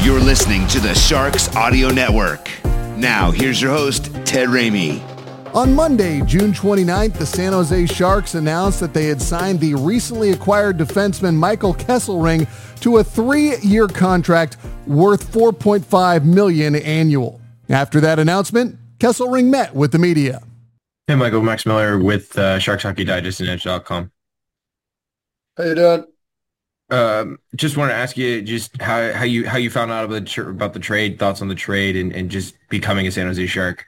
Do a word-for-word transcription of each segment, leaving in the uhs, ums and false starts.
You're listening to the Sharks Audio Network. Now, here's your host, Ted Ramey. On Monday, June twenty-ninth, the San Jose Sharks announced that they had signed the recently acquired defenseman Michael Kesselring to a three-year contract worth four point five million dollars annual. After that announcement, Kesselring met with the media. Hey, Michael, Max Miller with uh, Sharks Hockey Digest and Edge dot com. How you doing? Um, just want to ask you just how, how you how you found out about the, about the trade, thoughts on the trade, and, and just becoming a San Jose Shark.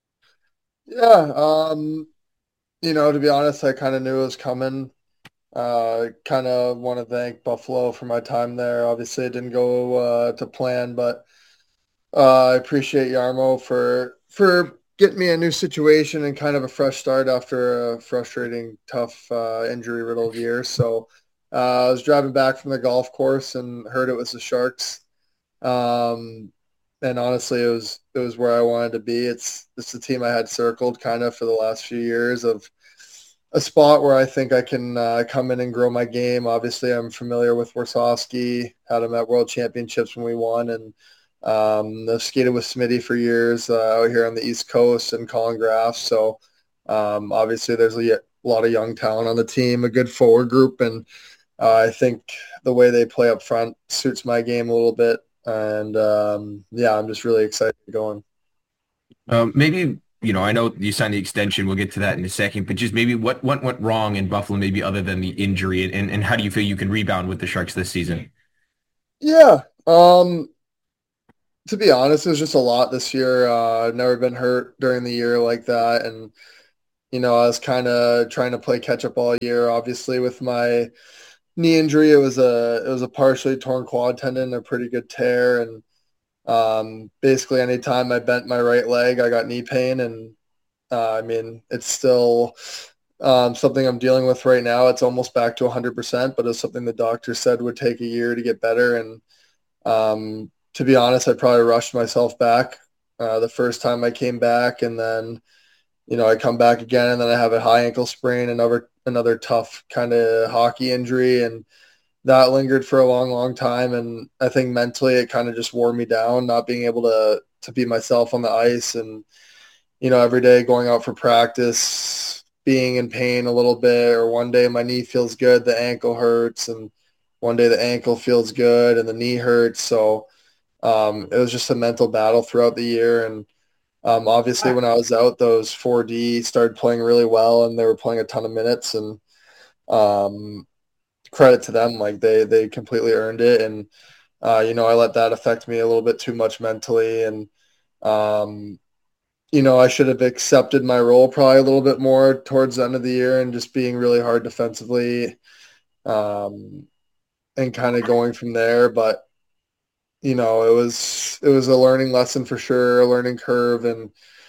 Yeah, um, you know, to be honest, I kind of knew it was coming. Uh, kind of want to thank Buffalo for my time there. Obviously, it didn't go uh, to plan, but uh, I appreciate Jarmo for for getting me a new situation and kind of a fresh start after a frustrating, tough, uh, injury-riddled year. So. Uh, I was driving back from the golf course and heard it was the Sharks. Um, and honestly, it was it was where I wanted to be. It's it's the team I had circled kind of for the last few years of a spot where I think I can uh, come in and grow my game. Obviously, I'm familiar with Warsawski, had him at World Championships when we won, and um, I've skated with Smitty for years uh, out here on the East Coast and Colin Graff. So um, obviously, there's a, a lot of young talent on the team, a good forward group, and Uh, I think the way they play up front suits my game a little bit. And, um, yeah, I'm just really excited going. Um, maybe, you know, I know you signed the extension. We'll get to that in a second. But just maybe what, what went wrong in Buffalo, maybe other than the injury? And, and how do you feel you can rebound with the Sharks this season? Yeah. Um, to be honest, it was just a lot this year. Uh, I've never been hurt during the year like that. And, you know, I was kind of trying to play catch up all year, obviously, with my – knee injury. It was a it was a partially torn quad tendon, a pretty good tear, and um, basically anytime I bent my right leg, I got knee pain, and uh, I mean it's still um, something I'm dealing with right now. It's almost back to one hundred percent, but it's something the doctor said would take a year to get better. And um, to be honest, I probably rushed myself back uh, the first time I came back, and then you know I come back again, and then I have a high ankle sprain, another another tough kind of hockey injury, and that lingered for a long, long time. And I think mentally it kind of just wore me down, not being able to to be myself on the ice, and you know every day going out for practice, being in pain a little bit, or one day my knee feels good, the ankle hurts, and one day the ankle feels good and the knee hurts. So um, it was just a mental battle throughout the year. And Um, obviously, when I was out, those four D started playing really well, and they were playing a ton of minutes. And um, credit to them, like they they completely earned it. And uh, you know, I let that affect me a little bit too much mentally. And um, you know, I should have accepted my role probably a little bit more towards the end of the year, and just being really hard defensively, um, and kind of going from there. But you know, it was it was a learning lesson for sure, a learning curve. And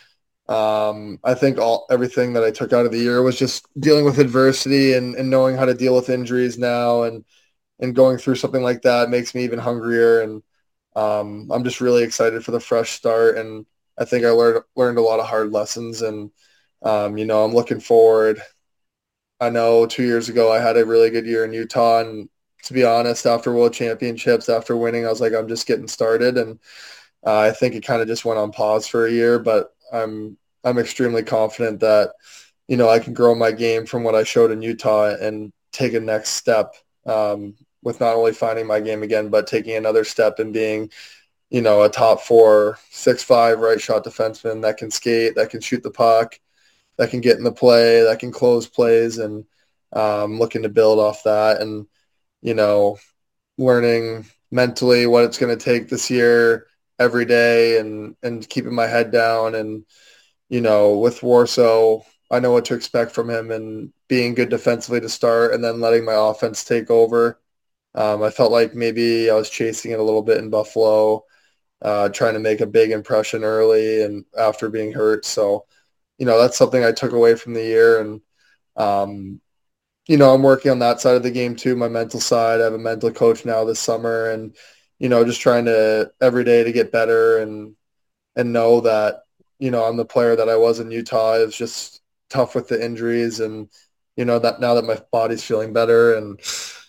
um, I think all everything that I took out of the year was just dealing with adversity, and, and knowing how to deal with injuries now, and and going through something like that makes me even hungrier. And um, I'm just really excited for the fresh start. And I think I learned learned a lot of hard lessons. And um, you know, I'm looking forward. I know two years ago I had a really good year in Utah, and to be honest, after World Championships, after winning, I was like, I'm just getting started. And uh, I think it kind of just went on pause for a year, but I'm, I'm extremely confident that, you know, I can grow my game from what I showed in Utah and take a next step um, with not only finding my game again, but taking another step and being, you know, a top four, six, five right shot defenseman that can skate, that can shoot the puck, that can get in the play, that can close plays, and um, looking to build off that. And, you know, learning mentally what it's going to take this year every day, and, and keeping my head down. And, you know, with Warsaw, I know what to expect from him, and being good defensively to start and then letting my offense take over. Um, I felt like maybe I was chasing it a little bit in Buffalo, uh, trying to make a big impression early and after being hurt. So, you know, that's something I took away from the year. And, um, you know, I'm working on that side of the game too, my mental side. I have a mental coach now this summer, and, you know, just trying to every day to get better, and, and know that, you know, I'm the player that I was in Utah. It was just tough with the injuries, and, you know, that now that my body's feeling better, and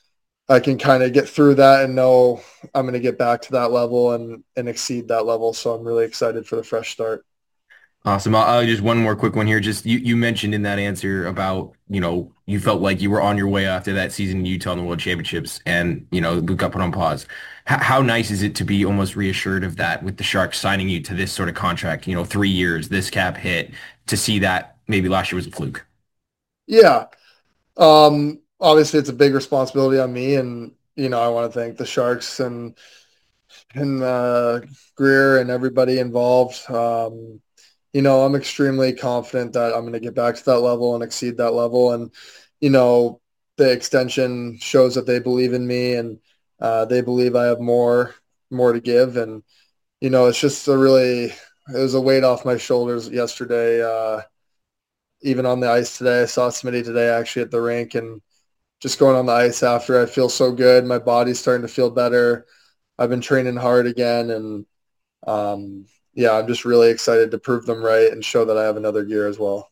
I can kind of get through that and know I'm going to get back to that level and, and exceed that level. So I'm really excited for the fresh start. Awesome. I'll, I'll just one more quick one here. Just you, you mentioned in that answer about, you know, you felt like you were on your way after that season in Utah in the World Championships and, you know, got put on pause. H- how nice is it to be almost reassured of that with the Sharks signing you to this sort of contract, you know, three years, this cap hit, to see that maybe last year was a fluke? Yeah. Um, obviously it's a big responsibility on me, and, you know, I want to thank the Sharks and, and, uh, Greer and everybody involved. Um, you know, I'm extremely confident that I'm going to get back to that level and exceed that level. And, you know, the extension shows that they believe in me, and uh, they believe I have more, more to give. And, you know, it's just a really, it was a weight off my shoulders yesterday. Uh, even on the ice today, I saw Smitty today actually at the rink, and just going on the ice after, I feel so good. My body's starting to feel better. I've been training hard again, and um, yeah, I'm just really excited to prove them right and show that I have another gear as well.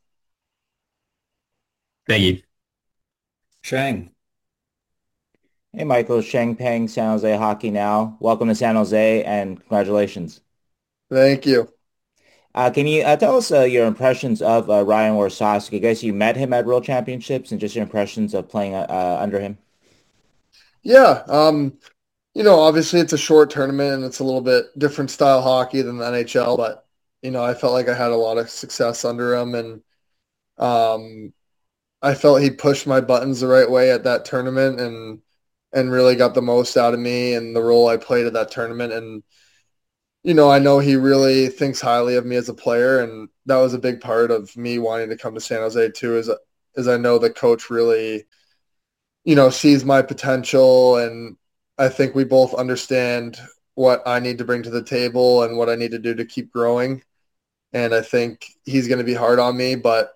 Thank you. Shang. Hey, Michael, Sheng Peng, San Jose Hockey Now. Welcome to San Jose and congratulations. Thank you. Uh, can you uh, tell us uh, your impressions of uh, Ryan Warsawski? I guess you met him at World Championships and just your impressions of playing uh, uh, under him. Yeah, um, you know, obviously it's a short tournament and it's a little bit different style hockey than the N H L, but, you know, I felt like I had a lot of success under him, and um, I felt he pushed my buttons the right way at that tournament, and and really got the most out of me and the role I played at that tournament. And, you know, I know he really thinks highly of me as a player, and that was a big part of me wanting to come to San Jose too, is, is I know the coach really, you know, sees my potential, and I think we both understand what I need to bring to the table and what I need to do to keep growing. And I think he's going to be hard on me, but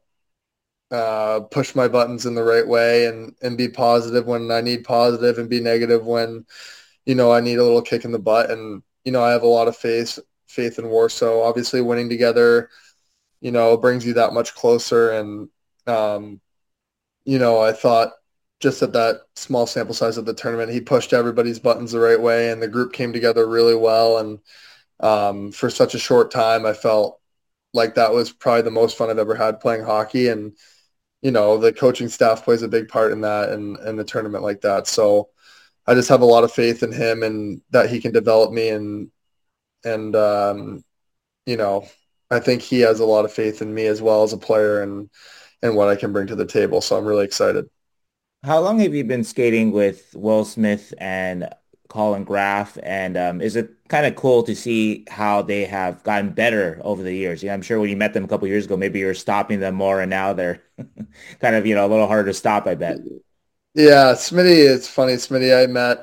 uh, push my buttons in the right way, and, and be positive when I need positive, and be negative when, you know, I need a little kick in the butt. And, you know, I have a lot of faith, faith in Warsaw. Obviously winning together, you know, brings you that much closer. And, um, you know, I thought just at that small sample size of the tournament, he pushed everybody's buttons the right way, and the group came together really well. And um, for such a short time, I felt like that was probably the most fun I've ever had playing hockey. And, you know, the coaching staff plays a big part in that, and in a tournament like that. So I just have a lot of faith in him, and that he can develop me. And, and, um, you know, I think he has a lot of faith in me as well as a player, and, and what I can bring to the table. So I'm really excited. How long have you been skating with Will Smith and Colin Graff? And um, is it kind of cool to see how they have gotten better over the years? Yeah, I'm sure when you met them a couple of years ago, maybe you were stopping them more, and now they're kind of, you know, a little harder to stop, I bet. Yeah, Smitty, it's funny. Smitty, I met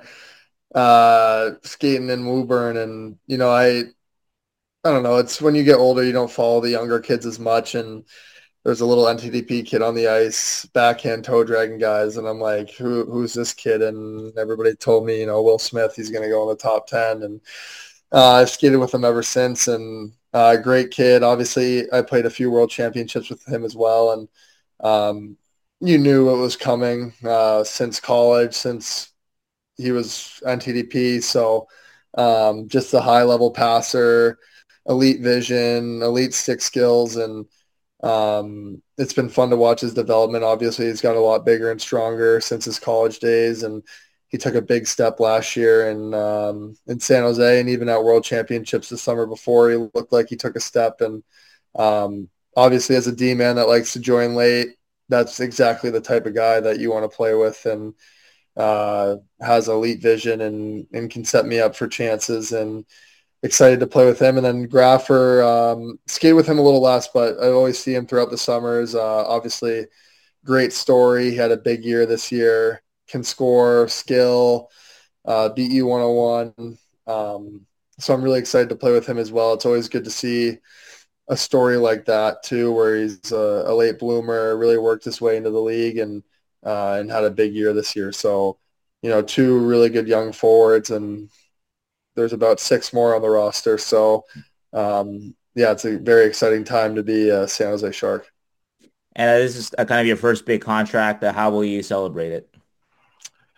uh, skating in Woburn, and, you know, I, I don't know. It's when you get older, you don't follow the younger kids as much. And there's a little N T D P kid on the ice, backhand toe dragging guys. And I'm like, who, who's this kid? And everybody told me, you know, Will Smith, he's going to go in the top ten. And uh, I've skated with him ever since. And uh, great kid. Obviously, I played a few world championships with him as well. And um, you knew it was coming uh, since college, since he was N T D P. So um, just a high level passer, elite vision, elite stick skills. And um, it's been fun to watch his development. Obviously, he's got a lot bigger and stronger since his college days, and he took a big step last year in um, in San Jose, and even at World Championships the summer before, he looked like he took a step. And um, obviously, as a D-man that likes to join late, that's exactly the type of guy that you want to play with, and uh, has elite vision, and and can set me up for chances. And excited to play with him. And then Graffer, um, skate with him a little less, but I always see him throughout the summers. Uh, obviously, great story. He had a big year this year, can score, skill, uh, beat you one oh one. Um, so I'm really excited to play with him as well. It's always good to see a story like that too, where he's a, a late bloomer, really worked his way into the league, and uh, and had a big year this year. So, you know, two really good young forwards, and there's about six more on the roster. So, um, yeah, it's a very exciting time to be a San Jose Shark. And uh, this is uh, kind of your first big contract. Uh, how will you celebrate it?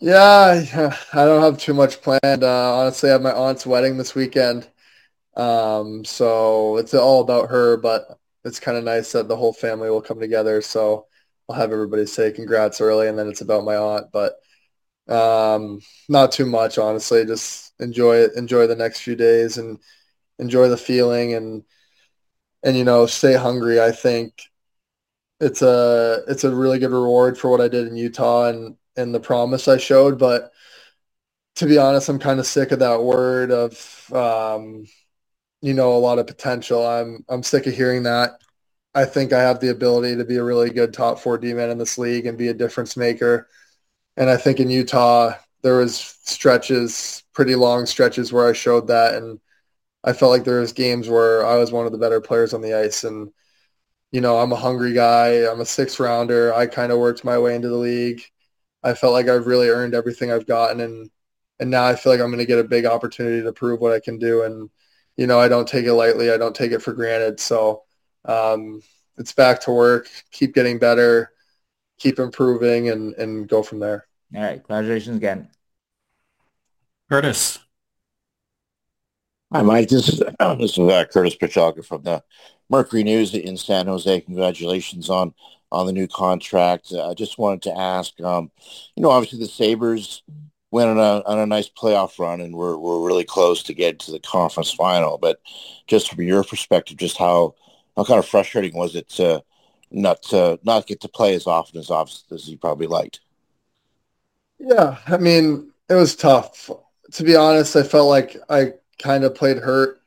Yeah, yeah, I don't have too much planned. Uh, honestly, I have my aunt's wedding this weekend. Um, so it's all about her, but it's kind of nice that the whole family will come together. So I'll have everybody say congrats early, and then it's about my aunt. But um, not too much, honestly. Just enjoy it, enjoy the next few days, and enjoy the feeling, and and you know, stay hungry. I think it's a it's a really good reward for what I did in Utah and and the promise I showed. But to be honest, I'm kind of sick of that word of um, you know, a lot of potential. I'm I'm sick of hearing that. I think I have the ability to be a really good top four D man in this league and be a difference maker. And I think in Utah there was stretches, pretty long stretches where I showed that, and I felt like there was games where I was one of the better players on the ice. And you know, I'm a hungry guy. I'm a six rounder. I kind of worked my way into the league. I felt like I've really earned everything I've gotten, and and now I feel like I'm going to get a big opportunity to prove what I can do. And you know, I don't take it lightly. I don't take it for granted. So um, it's back to work. Keep getting better. Keep improving, and and go from there. All right, congratulations again. Curtis. Hi, Mike. This is this is uh, Curtis Pachalka from the Mercury News in San Jose. Congratulations on on the new contract. Uh, I just wanted to ask, um, you know, obviously the Sabres went on a on a nice playoff run, and we're we're really close to get to the conference final. But just from your perspective, just how how kind of frustrating was it to not to not get to play as often as often as you probably liked? Yeah, I mean, it was tough. To be honest, I felt like I kind of played hurt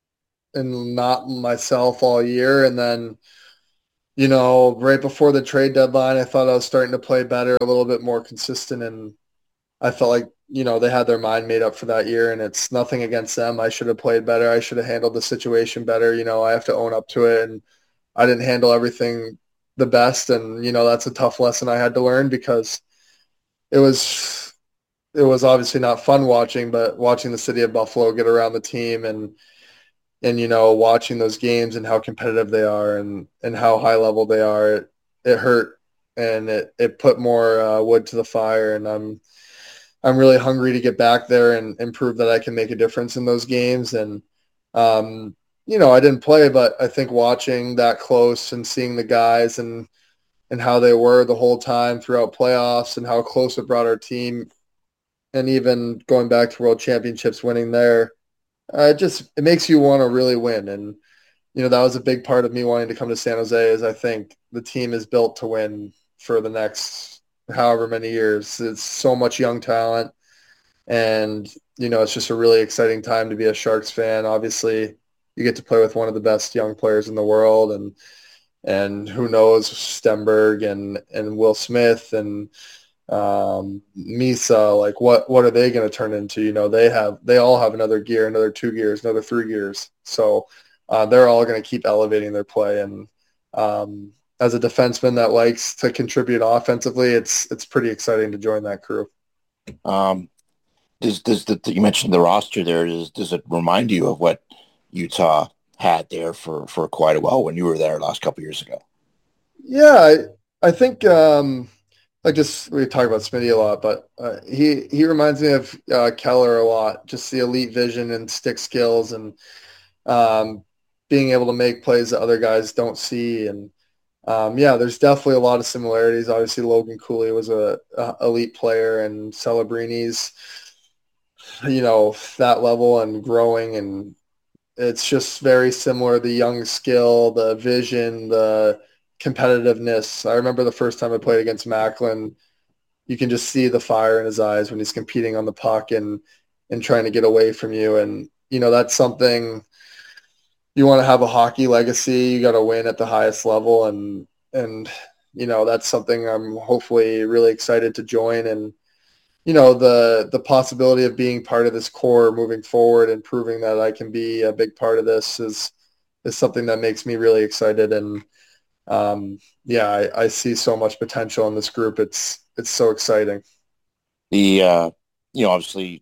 and not myself all year, and then you know, right before the trade deadline, I thought I was starting to play better, a little bit more consistent, and I felt like, you know, they had their mind made up for that year, and it's nothing against them. I should have played better. I should have handled the situation better. You know, I have to own up to it, and I didn't handle everything the best, and you know, that's a tough lesson I had to learn because it was it was obviously not fun watching, but watching the city of Buffalo get around the team and and you know, watching those games and how competitive they are and and how high level they are, it, it hurt and it it put more uh, wood to the fire. And I'm I'm really hungry to get back there and, and prove that I can make a difference in those games. And um, you know, I didn't play, but I think watching that close and seeing the guys and and how they were the whole time throughout playoffs and how close it brought our team, and even going back to World Championships, winning there, uh, it just it makes you want to really win. And you know, that was a big part of me wanting to come to San Jose is I think the team is built to win for the next however many years. It's so much young talent, and you know, it's just a really exciting time to be a Sharks fan. Obviously, you get to play with one of the best young players in the world, and and who knows, Stenberg and and Will Smith and um, Misa, like what what are they going to turn into? You know, they have they all have another gear, another two gears, another three gears. So uh, they're all going to keep elevating their play. And um, as a defenseman that likes to contribute offensively, it's it's pretty exciting to join that crew. Um, does does the you mentioned the roster there? Does does it remind you of what Utah had there for for quite a while when you were there last couple of years ago? Yeah, I, I think um, like just we talk about Smitty a lot, but uh, he he reminds me of uh, Keller a lot. Just the elite vision and stick skills, and um, being able to make plays that other guys don't see. And um, yeah, there's definitely a lot of similarities. Obviously, Logan Cooley was a, a elite player, and Celebrini's, you know, that level and growing, and it's just very similar. The young skill, the vision, the competitiveness. I remember the first time I played against Macklin, you can just see the fire in his eyes when he's competing on the puck and and trying to get away from you. And you know, that's something you want to have a hockey legacy. You got to win at the highest level, and and you know, that's something I'm hopefully really excited to join. And you know, the the possibility of being part of this core moving forward and proving that I can be a big part of this is is something that makes me really excited. And um, yeah, I, I see so much potential in this group. It's it's so exciting. The uh, you know, obviously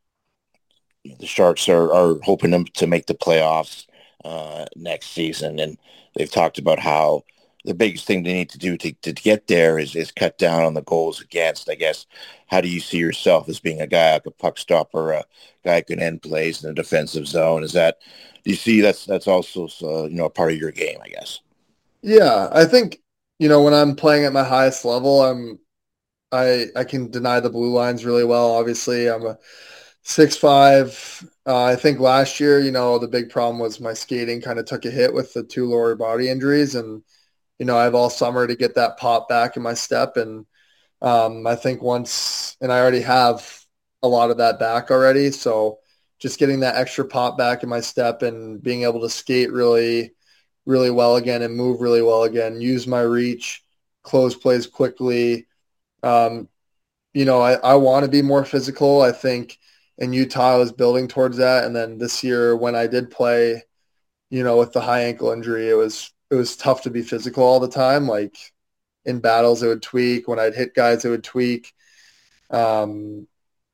the Sharks are, are hoping to, to make the playoffs uh, next season, and they've talked about how the biggest thing they need to do to, to get there is, is cut down on the goals against, I guess. How do you see yourself as being a guy like a puck stopper, a guy who can end plays in the defensive zone? Is that, do you see that's, that's also, uh, you know, a part of your game, I guess? Yeah, I think, you know, when I'm playing at my highest level, I'm, I, I can deny the blue lines really well. Obviously, I'm a six five. Uh, I think last year, you know, the big problem was my skating kind of took a hit with the two lower body injuries. And, you know, I have all summer to get that pop back in my step. And um, I think once, and I already have a lot of that back already. So just getting that extra pop back in my step and being able to skate really, really well again and move really well again, use my reach, close plays quickly. Um, you know, I, I want to be more physical. I think in Utah I was building towards that. And then this year when I did play, you know, with the high ankle injury, it was it was tough to be physical all the time. Like in battles, it would tweak. When I'd hit guys, it would tweak. Um,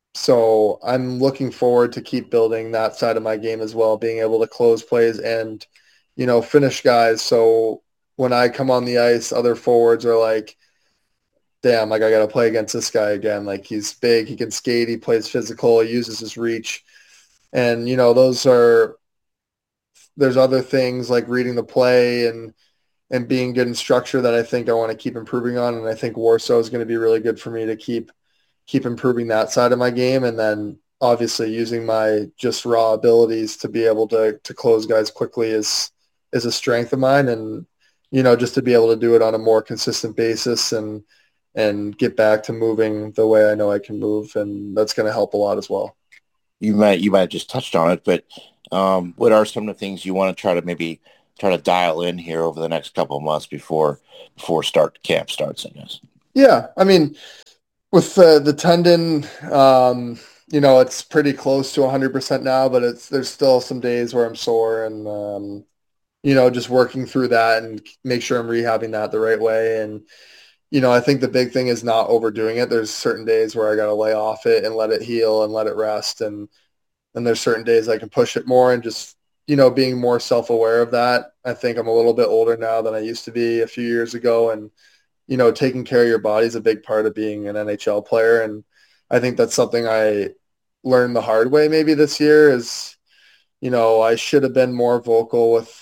so I'm looking forward to keep building that side of my game as well, being able to close plays and, you know, finish guys. So when I come on the ice, other forwards are like, damn, like I got to play against this guy again. Like he's big, he can skate, he plays physical, he uses his reach. And, you know, those are, there's other things like reading the play and, and being good in structure that I think I want to keep improving on. And I think Warsaw is going to be really good for me to keep, keep improving that side of my game. And then obviously using my just raw abilities to be able to, to close guys quickly is, is a strength of mine. And, you know, just to be able to do it on a more consistent basis and, and get back to moving the way I know I can move. And that's going to help a lot as well. You might, you might have just touched on it, but um, what are some of the things you want to try to maybe try to dial in here over the next couple of months before, before start camp starts, I guess? Yeah. I mean, with uh, the tendon, um, you know, it's pretty close to one hundred percent now, but it's, there's still some days where I'm sore and, um, you know, just working through that and make sure I'm rehabbing that the right way. And, you know, I think the big thing is not overdoing it. There's certain days where I got to lay off it and let it heal and let it rest. And, and there's certain days I can push it more and just, you know, being more self-aware of that. I think I'm a little bit older now than I used to be a few years ago. And, you know, taking care of your body is a big part of being an N H L player. And I think that's something I learned the hard way maybe this year is, you know, I should have been more vocal with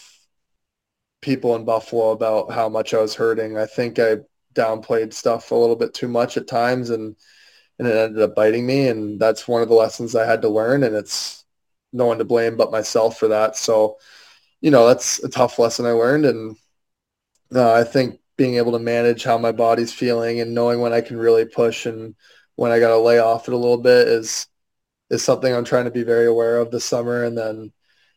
people in Buffalo about how much I was hurting. I think I downplayed stuff a little bit too much at times and, and it ended up biting me. And that's one of the lessons I had to learn. And it's no one to blame but myself for that. So, you know, that's a tough lesson I learned. And uh, I think being able to manage how my body's feeling and knowing when I can really push and when I got to lay off it a little bit is, is something I'm trying to be very aware of this summer. And then,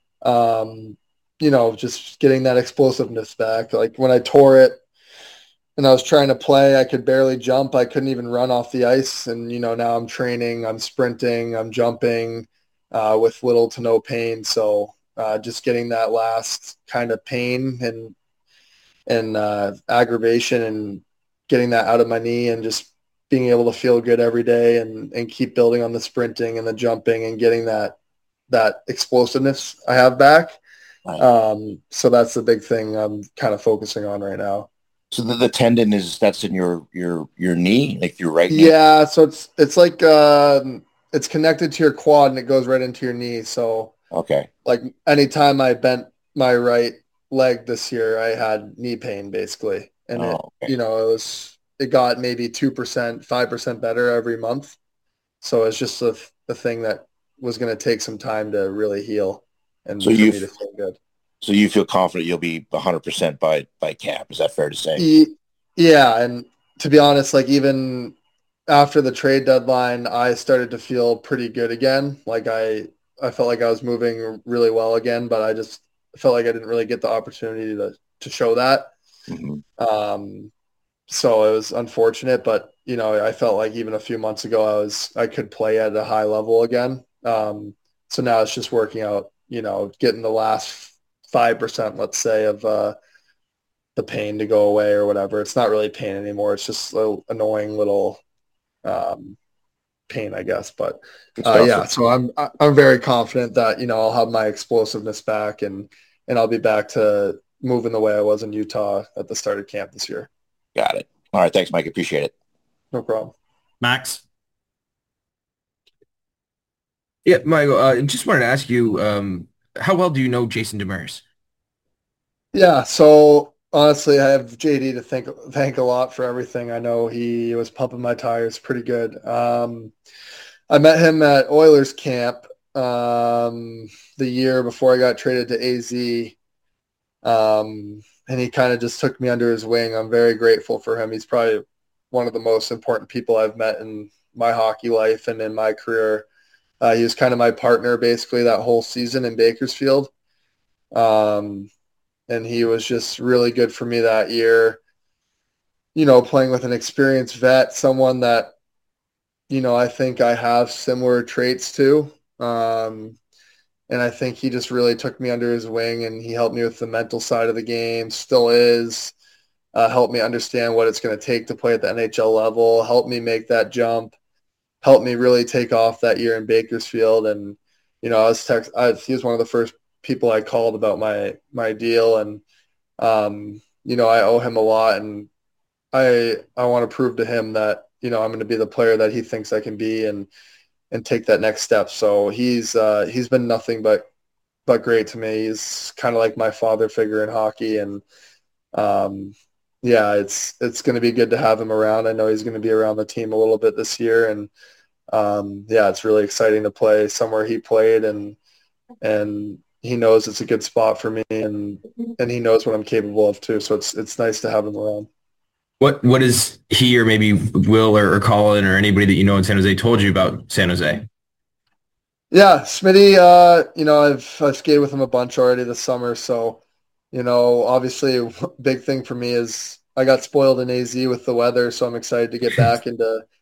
um, you know, just getting that explosiveness back. Like when I tore it, and I was trying to play, I could barely jump. I couldn't even run off the ice. And, you know, now I'm training, I'm sprinting, I'm jumping uh, with little to no pain. So uh, just getting that last kind of pain and, and uh, aggravation and getting that out of my knee and just being able to feel good every day and, and keep building on the sprinting and the jumping and getting that, that explosiveness I have back. Um, so that's the big thing I'm kind of focusing on right now. So the, the tendon is, that's in your, your, your knee, like your right knee? Yeah. So it's, it's like, um, it's connected to your quad and it goes right into your knee. So, okay. Like anytime I bent my right leg this year, I had knee pain basically. And Oh, it, okay. you know, it was, it got maybe two percent, five percent better every month. So it's just a, a thing that was going to take some time to really heal and So for you, me to feel good. so you feel confident you'll be one hundred percent by, by camp. Is that fair to say? Ye- Yeah. And to be honest, like even after the trade deadline, I started to feel pretty good again. Like I, I felt like I was moving really well again, but I just felt like I didn't really get the opportunity to, to show that. Mhm. Um, so it was unfortunate, but you know, I felt like even a few months ago, I was, I could play at a high level again. Um, so now it's just working out, you know, getting the last five percent, let's say, of, uh, the pain to go away or whatever. It's not really pain anymore. It's just a annoying little, um, pain, I guess. But Good uh, stuff. yeah, so I'm I'm very confident that you know I'll have my explosiveness back and and I'll be back to moving the way I was in Utah at the start of camp this year. Got it. All right. Thanks, Mike. Appreciate it. No problem. Max? Yeah, Michael, uh, just wanted to ask you, um, how well do you know Jason Demers? Yeah, so honestly, I have J D to thank thank a lot for everything. I know he was pumping my tires pretty good. Um, I met him at Oilers camp um, the year before I got traded to A Z, um, and he kind of just took me under his wing. I'm very grateful for him. He's probably one of the most important people I've met in my hockey life and in my career. Uh, he was kind of my partner basically that whole season in Bakersfield. Um, and he was just really good for me that year. You know, playing with an experienced vet, someone that, you know, I think I have similar traits to. Um, and I think he just really took me under his wing and he helped me with the mental side of the game, still is, uh, helped me understand what it's going to take to play at the N H L level, helped me make that jump, helped me really take off that year in Bakersfield. And, you know, I was text, I, he was one of the first people I called about my, my deal. And, um, you know, I owe him a lot and I, I want to prove to him that, you know, I'm going to be the player that he thinks I can be and, and take that next step. So he's, uh, he's been nothing but, but great to me. He's kind of like my father figure in hockey. And, um, yeah, it's, it's going to be good to have him around. I know he's going to be around the team a little bit this year. And, um, yeah, it's really exciting to play somewhere he played and, and he knows it's a good spot for me and, and he knows what I'm capable of too. So it's, it's nice to have him around. What what is he or maybe Will or, or Colin or anybody that you know in San Jose told you about San Jose? Yeah, Smitty, uh, you know, I've, I've skated with him a bunch already this summer. So, you know, obviously a big thing for me is I got spoiled in A Z with the weather. So I'm excited to get back into